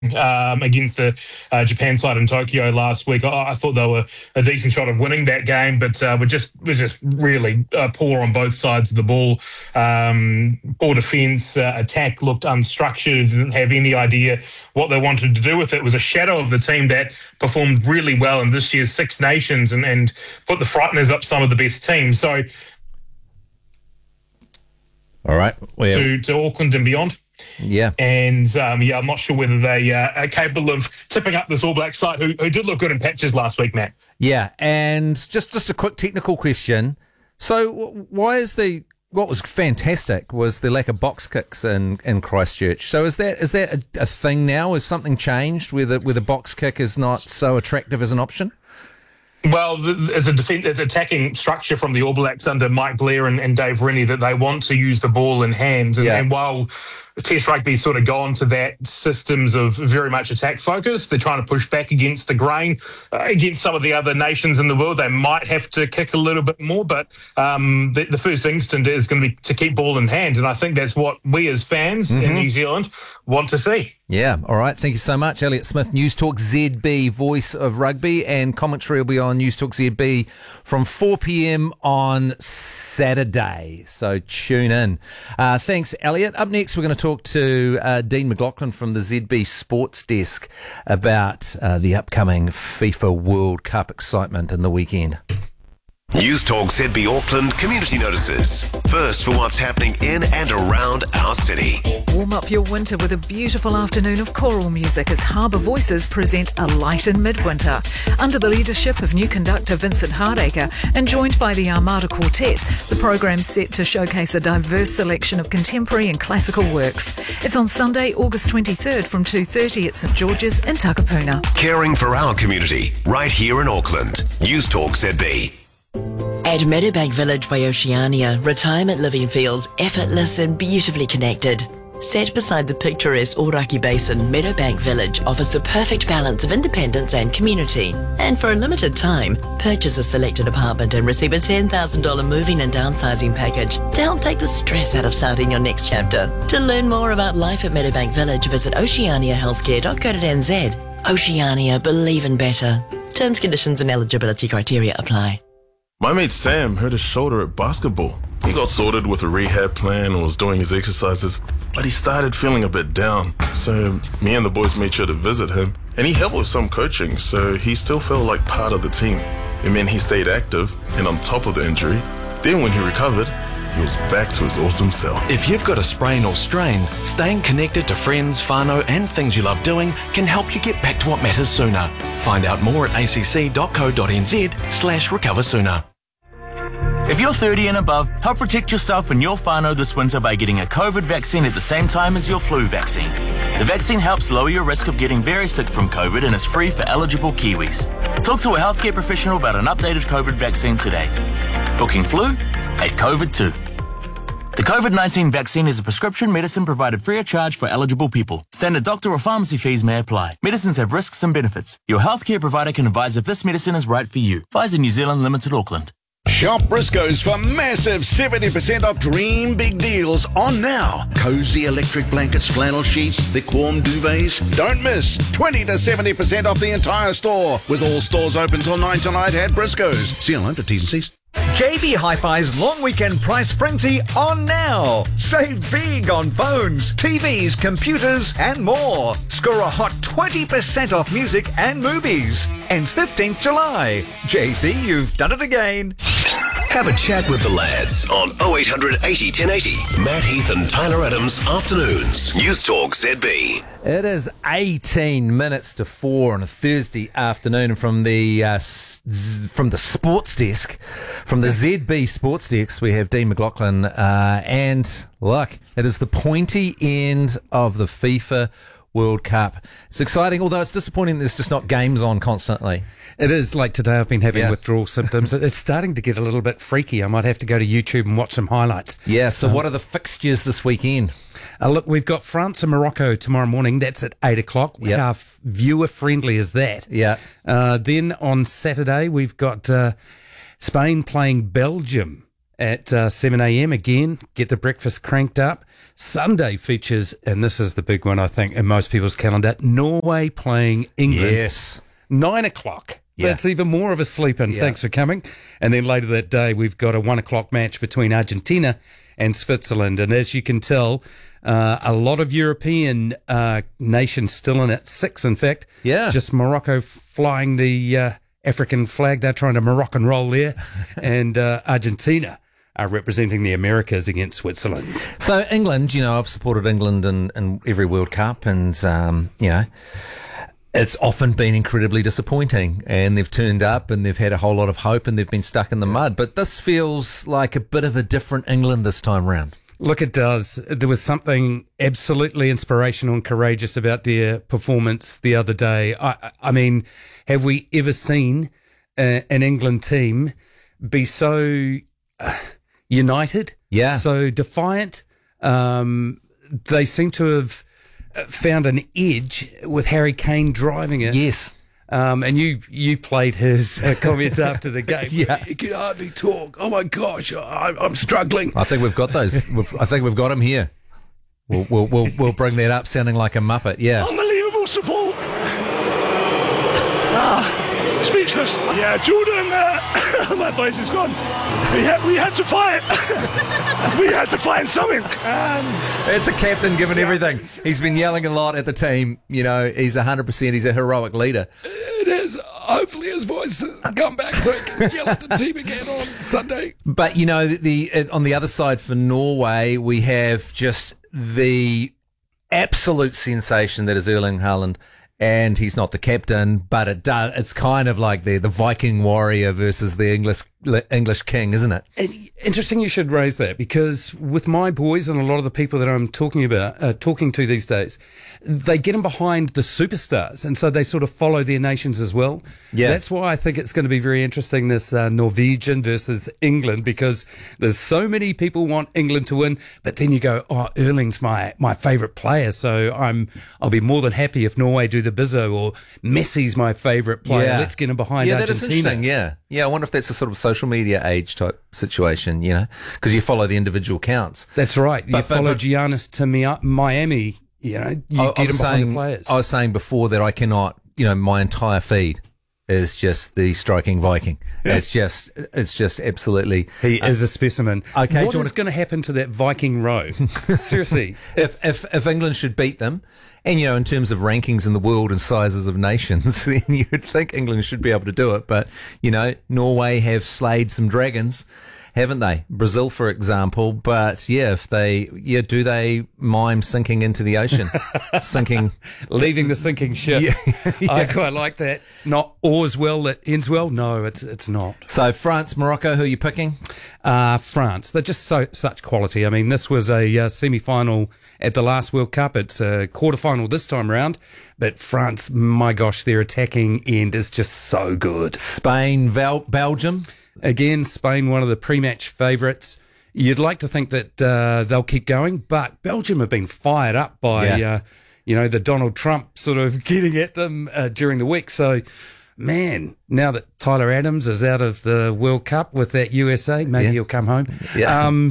against the Japan side in Tokyo last week. I thought they were a decent shot of winning that game, but were just really poor on both sides of the ball. Poor defence, attack looked unstructured, didn't have any idea what they wanted to do with it. It was a shadow of the team that performed really well in this year's Six Nations and put the Frighteners up some of the best teams. So, all right, to Auckland and beyond. Yeah. And, I'm not sure whether they are capable of tipping up this All Black side who did look good in patches last week, Matt. Yeah, and just a quick technical question. So why is what was fantastic was the lack of box kicks in Christchurch. So is that a thing now? Has something changed where the box kick is not so attractive as an option? Well, as attacking structure from the All Blacks under Mike Blair and Dave Rennie that they want to use the ball in hand. And while Test Rugby's sort of gone to that systems of very much attack focus, they're trying to push back against the grain. Against some of the other nations in the world, they might have to kick a little bit more, but the first instinct is going to be to keep ball in hand. And I think that's what we as fans in New Zealand want to see. Yeah, all right. Thank you so much. Elliot Smith, News Talk ZB, voice of rugby, and commentary will be on News Talk ZB from 4 p.m. on Saturday. So tune in. Thanks, Elliot. Up next, we're going to talk to Dean McLaughlin from the ZB Sports Desk about the upcoming FIFA World Cup excitement in the weekend. News Talk ZB Auckland community notices. First for what's happening in and around our city. Warm up your winter with a beautiful afternoon of choral music as Harbour Voices present A Light in Midwinter. Under the leadership of new conductor Vincent Hardacre and joined by the Armada Quartet, the programme's set to showcase a diverse selection of contemporary and classical works. It's on Sunday, August 23rd from 2:30 at St George's in Takapuna. Caring for our community right here in Auckland. News Talk ZB. At Meadowbank Village by Oceania, retirement living feels effortless and beautifully connected. Set beside the picturesque Oraki Basin, Meadowbank Village offers the perfect balance of independence and community. And for a limited time, purchase a selected apartment and receive a $10,000 moving and downsizing package to help take the stress out of starting your next chapter. To learn more about life at Meadowbank Village, visit oceaniahealthcare.co.nz. Oceania, believe in better. Terms, conditions and eligibility criteria apply. My mate Sam hurt his shoulder at basketball. He got sorted with a rehab plan and was doing his exercises, but he started feeling a bit down. So me and the boys made sure to visit him, and he helped with some coaching, so he still felt like part of the team. It meant he stayed active and on top of the injury. Then when he recovered, he was back to his awesome self. If you've got a sprain or strain, staying connected to friends, whānau and things you love doing can help you get back to what matters sooner. Find out more at acc.co.nz/recover sooner. If you're 30 and above, help protect yourself and your whānau this winter by getting a COVID vaccine at the same time as your flu vaccine. The vaccine helps lower your risk of getting very sick from COVID and is free for eligible Kiwis. Talk to a healthcare professional about an updated COVID vaccine today. Booking flu at COVID2. The COVID-19 vaccine is a prescription medicine provided free of charge for eligible people. Standard doctor or pharmacy fees may apply. Medicines have risks and benefits. Your healthcare provider can advise if this medicine is right for you. Pfizer New Zealand Limited, Auckland. Shop Briscoe's for massive 70% off dream big deals on now. Cozy electric blankets, flannel sheets, thick warm duvets. Don't miss 20 to 70% off the entire store. With all stores open till 9 tonight at Briscoe's. See online for T's and C's. JB Hi-Fi's long weekend price frenzy on now. Save big on phones, TVs, computers and more. Score a hot 20% off music and movies. Ends 15th July. JB, you've done it again. Have a chat with the lads on 0800 80 1080. Matt Heath and Tyler Adams Afternoons. News Talk ZB. It is 18 minutes to 4 on a Thursday afternoon from the sports desk, from the ZB Sports Desk. We have Dean McLaughlin, and look, it is the pointy end of the FIFA World Cup. It's exciting, although it's disappointing there's just not games on constantly. It is. Like today, I've been having withdrawal symptoms. It's starting to get a little bit freaky. I might have to go to YouTube and watch some highlights. Yeah, so what are the fixtures this weekend? Look, we've got France and Morocco tomorrow morning. That's at 8 o'clock. Yep. How viewer-friendly is that? Yeah. Then on Saturday, we've got Spain playing Belgium at 7 a.m. Again, get the breakfast cranked up. Sunday features, and this is the big one, I think, in most people's calendar, Norway playing England. Yes. 9 o'clock. Yeah. That's even more of a sleep-in. Yeah. Thanks for coming. And then later that day, we've got a 1 o'clock match between Argentina and Switzerland. And as you can tell, a lot of European nations still in at 6, in fact. Yeah. Just Morocco flying the African flag. They're trying to Moroccan roll there. And Argentina are representing the Americas against Switzerland. So England, I've supported England in every World Cup, and, it's often been incredibly disappointing, and they've turned up and they've had a whole lot of hope and they've been stuck in the mud. But this feels like a bit of a different England this time round. Look, it does. There was something absolutely inspirational and courageous about their performance the other day. I mean, have we ever seen an England team be so united? Yeah. So defiant? They seem to have found an edge with Harry Kane driving it. Yes. And you played his comments after the game. Yeah. He can hardly talk. Oh my gosh, I'm struggling. I think we've got those. I think we've got him here. We'll bring that up sounding like a Muppet. Yeah. Unbelievable support. Speechless. Yeah, Jordan, my voice is gone. We had to fight. We had to find something. It's a captain given everything. He's been yelling a lot at the team. He's 100%. He's a heroic leader. It is. Hopefully his voice has come back so he can yell at the team again on Sunday. But, on the other side for Norway, we have just the absolute sensation that is Erling Haaland. And he's not the captain, but it's kind of like the Viking warrior versus the English king, isn't it? Interesting you should raise that, because with my boys and a lot of the people that I'm talking to these days, they get them behind the superstars, and so they sort of follow their nations as well. Yeah. That's why I think it's going to be very interesting, this Norwegian versus England, because there's so many people want England to win, but then you go, Erling's my favourite player, so I'll be more than happy if Norway do the bizzo, or Messi's my favourite player. Yeah. Let's get him behind Argentina. That is interesting. Yeah. I wonder if that's a sort of social media age type situation, because you follow the individual counts. That's right. You follow Giannis to Miami. You get him behind the players. I was saying before that I cannot. My entire feed is just the striking Viking. Yeah. It's just absolutely. He is a specimen. Okay, what is going to happen to that Viking row? Seriously, if England should beat them, and in terms of rankings in the world and sizes of nations, then you'd think England should be able to do it. But Norway have slayed some dragons, haven't they? Brazil, for example. But do they mime sinking into the ocean, leaving the sinking ship? Yeah. I quite like that. Not all's well that ends well. No, it's not. So France, Morocco, who are you picking? France. They're just such quality. I mean, this was a semi-final at the last World Cup. It's a quarter-final this time around. But France, my gosh, their attacking end is just so good. Spain, Belgium. Again, Spain, one of the pre-match favourites. You'd like to think that they'll keep going, but Belgium have been fired up by, the Donald Trump sort of getting at them during the week. So, man, now that Tyler Adams is out of the World Cup with that USA, maybe he'll come home. Yeah.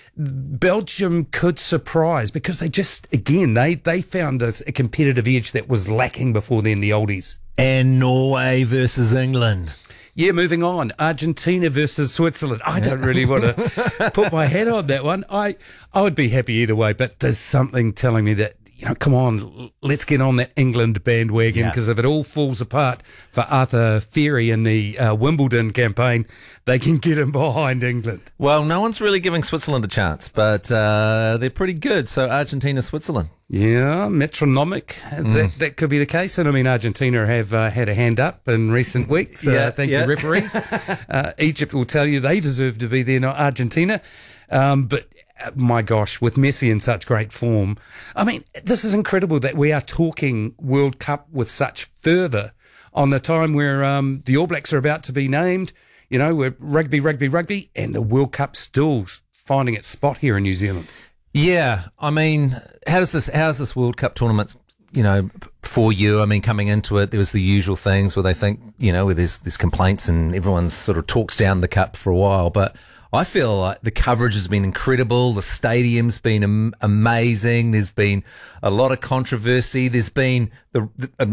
Belgium could surprise, because they just, again, they found a competitive edge that was lacking before then, the oldies. And Norway versus England. Yeah, moving on. Argentina versus Switzerland. I don't really want to put my head on that one. I would be happy either way, but there's something telling me that, come on, let's get on that England bandwagon, because if it all falls apart for Arthur Ferry in the Wimbledon campaign, they can get him behind England. Well, no one's really giving Switzerland a chance, but they're pretty good. So Argentina, Switzerland. Yeah, metronomic. That could be the case. And I mean, Argentina have had a hand up in recent weeks. Thank you, referees. Egypt will tell you they deserve to be there, not Argentina. But my gosh, with Messi in such great form, I mean, this is incredible that we are talking World Cup with such fervour on the time where the All Blacks are about to be named. We're rugby, and the World Cup still finding its spot here in New Zealand. Yeah, I mean, how's this World Cup tournament, for you? I mean, coming into it, there was the usual things where they think, where there's complaints and everyone sort of talks down the cup for a while. But I feel like the coverage has been incredible. The stadium's been amazing. There's been a lot of controversy. There's been